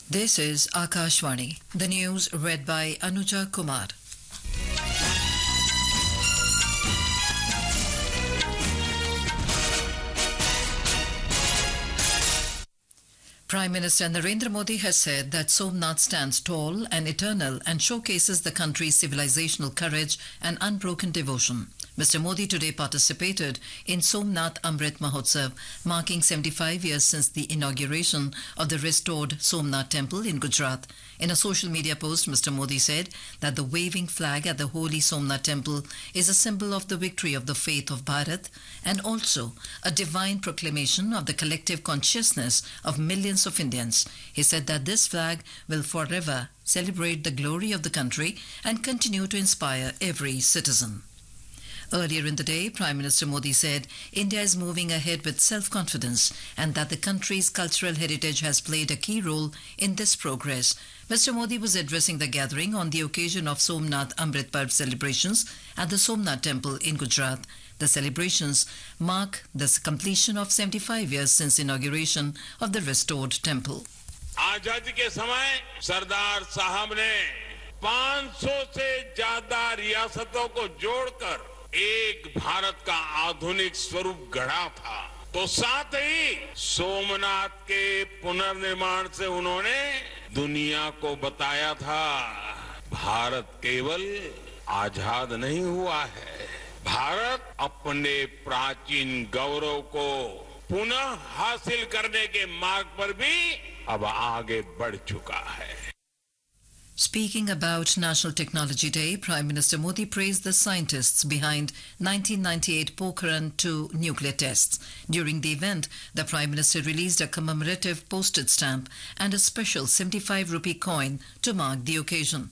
This is Akashvani. The news read by Anuja Kumar. Prime Minister Narendra Modi has said that Somnath stands tall and eternal and showcases the country's civilizational courage and unbroken devotion. Mr. Modi today participated in Somnath Amrit Mahotsav, marking 75 years since the inauguration of the restored Somnath Temple in Gujarat. In a social media post, Mr. Modi said that the waving flag at the holy Somnath Temple is a symbol of the victory of the faith of Bharat and also a divine proclamation of the collective consciousness of millions of Indians. He said that this flag will forever celebrate the glory of the country and continue to inspire every citizen. Earlier in the day, Prime Minister Modi said India is moving ahead with self-confidence and that the country's cultural heritage has played a key role in this progress. Mr. Modi was addressing the gathering on the occasion of Somnath Amrit Parv celebrations at the Somnath Temple in Gujarat. The celebrations mark the completion of 75 years since inauguration of the restored temple. आजादी के समय सरदार साहब ने 500 से ज्यादा रियासतों को जोड़कर एक भारत का आधुनिक स्वरूप गढ़ा था। तो साथ ही सोमनाथ के पुनर्निर्माण से उन्होंने दुनिया को बताया था भारत केवल आजाद नहीं हुआ है, भारत अपने प्राचीन गौरव को पुनः हासिल करने के मार्ग पर भी अब आगे बढ़ चुका है। Speaking about National Technology Day, Prime Minister Modi praised the scientists behind 1998 Pokhran-2 nuclear tests. During the event, the Prime Minister released a commemorative postage stamp and a special 75 rupee coin to mark the occasion.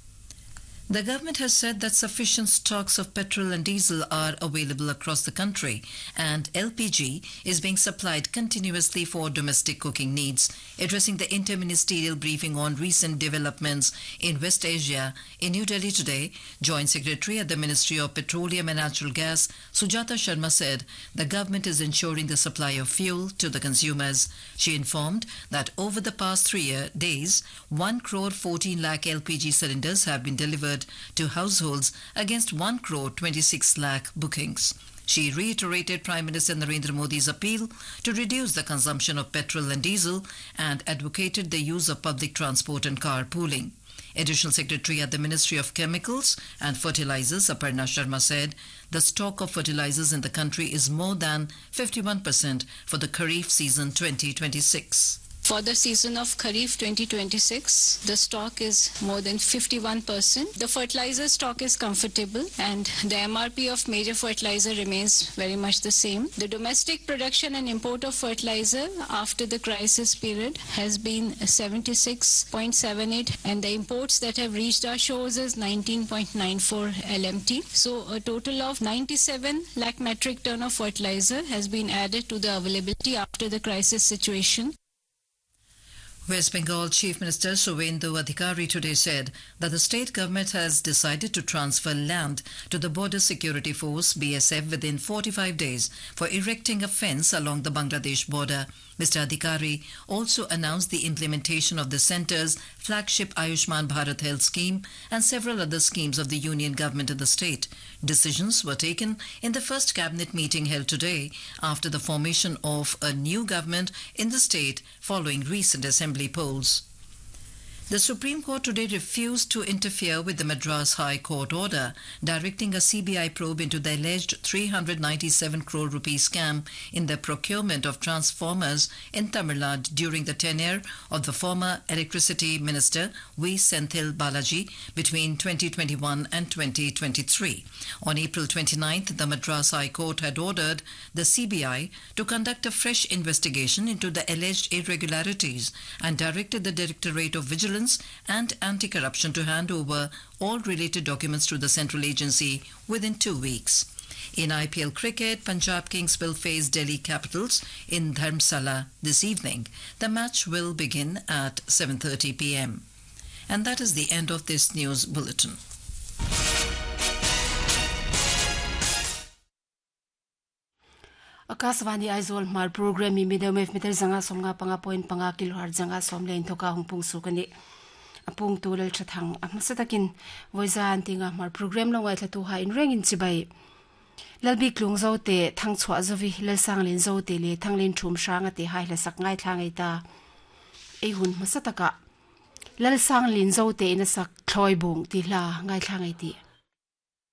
The government has said that sufficient stocks of petrol and diesel are available across the country and LPG is being supplied continuously for domestic cooking needs. Addressing the inter-ministerial briefing on recent developments in West Asia in New Delhi today, Joint Secretary at the Ministry of Petroleum and Natural Gas, Sujata Sharma said the government is ensuring the supply of fuel to the consumers. She informed that over the past 3 days, 1 crore 14 lakh LPG cylinders have been delivered to households against 1 crore 26 lakh bookings. She reiterated Prime Minister Narendra Modi's appeal to reduce the consumption of petrol and diesel and advocated the use of public transport and carpooling. Additional Secretary at the Ministry of Chemicals and Fertilizers, Aparna Sharma, said the stock of fertilizers in the country is more than 51% for the Kharif season 2026. For the season of Kharif 2026, the stock is more than 51%. The fertilizer stock is comfortable and the MRP of major fertilizer remains very much the same. The domestic production and import of fertilizer after the crisis period has been 76.78 and the imports that have reached our shores is 19.94 LMT. So a total of 97 lakh metric ton of fertilizer has been added to the availability after the crisis situation. West Bengal Chief Minister Suvendu Adhikari today said that the state government has decided to transfer land to the Border Security Force BSF within 45 days for erecting a fence along the Bangladesh border. Mr. Adhikari also announced the implementation of the centre's flagship Ayushman Bharat Health Scheme and several other schemes of the union government in the state. Decisions were taken in the first cabinet meeting held today after the formation of a new government in the state following recent assembly polls. The Supreme Court today refused to interfere with the Madras High Court order directing a CBI probe into the alleged 397 crore rupee scam in the procurement of transformers in Tamil Nadu during the tenure of the former Electricity Minister V. Senthil Balaji between 2021 and 2023. On April 29th, the Madras High Court had ordered the CBI to conduct a fresh investigation into the alleged irregularities and directed the Directorate of Vigilance and Anti-Corruption to hand over all related documents to the central agency within 2 weeks. In IPL cricket, Punjab Kings will face Delhi Capitals in Dharamsala this evening. The match will begin at 7:30 p.m. And that is the end of this news bulletin. Akaswani aizol mar program mi midamef meter zanga somnga panga point panga kilohar zanga somle intoka hungpung sukani apung tulal chathang amasatakin voiza antinga mar program longai thatu ha in reng in chibai lalbi klung zote thang chwa zovi lal sang lin zote le thanglin thum sanga te hai la sak ngai thangai ta ei hun masataka lal sang lin zote in sak thloi bung ti la ngai thangai ti